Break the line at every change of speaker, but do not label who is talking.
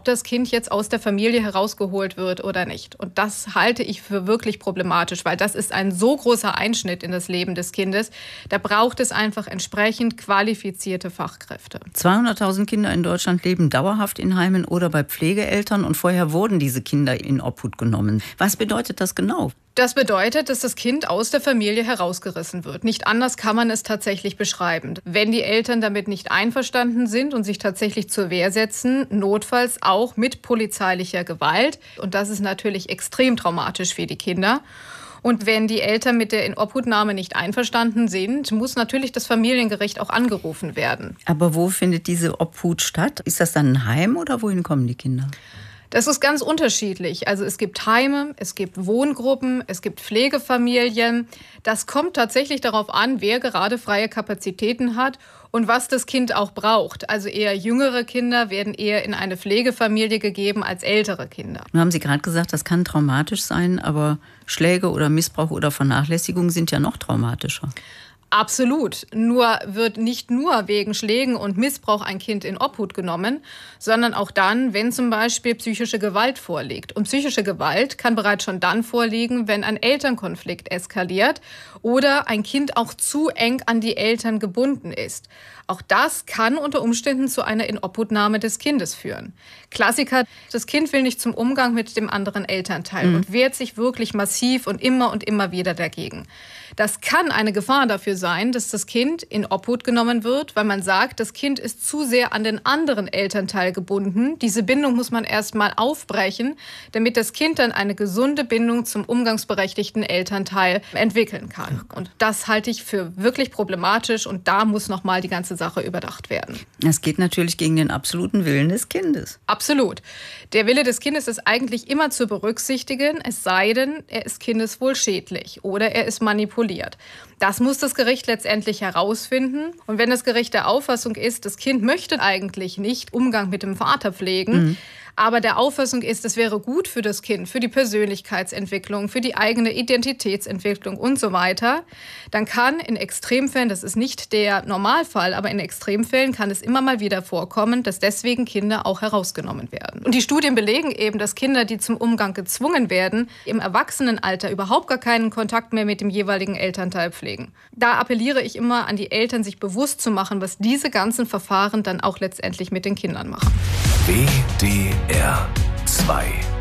das Kind jetzt aus der Familie herausgeholt wird oder nicht. Und das halte ich für wirklich problematisch, weil das ist ein so großer Einschnitt in das Leben des Kindes. Da braucht es einfach entsprechend qualifizierte Fachkräfte.
200.000 Kinder in Deutschland leben dauerhaft in Heimen oder bei Pflegeeltern und vorher wurden diese Kinder in Obhut genommen. Was bedeutet das genau?
Das bedeutet, dass das Kind aus der Familie herausgerissen wird. Nicht anders kann man es tatsächlich beschreiben. Wenn die Eltern damit nicht einverstanden sind und sich tatsächlich zur Wehr setzen, notfalls auch mit polizeilicher Gewalt. Und das ist natürlich extrem traumatisch für die Kinder. Und wenn die Eltern mit der Inobhutnahme nicht einverstanden sind, muss natürlich das Familiengericht auch angerufen werden.
Aber wo findet diese Obhut statt? Ist das dann ein Heim oder wohin kommen die Kinder?
Das ist ganz unterschiedlich. Also es gibt Heime, es gibt Wohngruppen, es gibt Pflegefamilien. Das kommt tatsächlich darauf an, wer gerade freie Kapazitäten hat und was das Kind auch braucht. Also eher jüngere Kinder werden eher in eine Pflegefamilie gegeben als ältere Kinder.
Nun haben Sie gerade gesagt, das kann traumatisch sein, aber Schläge oder Missbrauch oder Vernachlässigung sind ja noch traumatischer.
Absolut. Nur wird nicht nur wegen Schlägen und Missbrauch ein Kind in Obhut genommen, sondern auch dann, wenn zum Beispiel psychische Gewalt vorliegt. Und psychische Gewalt kann bereits schon dann vorliegen, wenn ein Elternkonflikt eskaliert oder ein Kind auch zu eng an die Eltern gebunden ist. Auch das kann unter Umständen zu einer Inobhutnahme des Kindes führen. Klassiker, das Kind will nicht zum Umgang mit dem anderen Elternteil und wehrt sich wirklich massiv und immer wieder dagegen. Das kann eine Gefahr dafür sein, dass das Kind in Obhut genommen wird, weil man sagt, das Kind ist zu sehr an den anderen Elternteil gebunden. Diese Bindung muss man erst mal aufbrechen, damit das Kind dann eine gesunde Bindung zum umgangsberechtigten Elternteil entwickeln kann. Und das halte ich für wirklich problematisch und da muss noch mal die ganze Sache überdacht werden.
Das geht natürlich gegen den absoluten Willen des Kindes.
Absolut. Der Wille des Kindes ist eigentlich immer zu berücksichtigen, es sei denn, er ist kindeswohlschädlich oder er ist manipuliert. Das muss das Gericht letztendlich herausfinden. Und wenn das Gericht der Auffassung ist, das Kind möchte eigentlich nicht Umgang mit dem Vater pflegen, aber der Auffassung ist, es wäre gut für das Kind, für die Persönlichkeitsentwicklung, für die eigene Identitätsentwicklung und so weiter, dann kann in Extremfällen, das ist nicht der Normalfall, aber in Extremfällen kann es immer mal wieder vorkommen, dass deswegen Kinder auch herausgenommen werden. Und die Studien belegen eben, dass Kinder, die zum Umgang gezwungen werden, im Erwachsenenalter überhaupt gar keinen Kontakt mehr mit dem jeweiligen Elternteil pflegen. Da appelliere ich immer an die Eltern, sich bewusst zu machen, was diese ganzen Verfahren dann auch letztendlich mit den Kindern machen.
WDR 2